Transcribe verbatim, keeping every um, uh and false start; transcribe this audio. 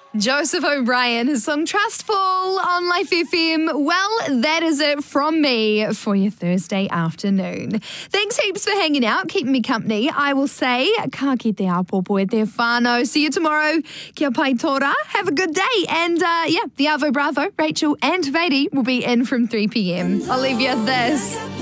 Joseph O'Brien, his song Trustful on Life F M. Well, that is it from me for your Thursday afternoon. Thanks heaps for hanging out, keeping me company. I will say, ka kite apopo e te whānau. See you tomorrow. Kia pai tōra. Have a good day. And uh, yeah, the Avo Bravo, Rachel and Vedi will be in from three p.m. I'll leave you with this.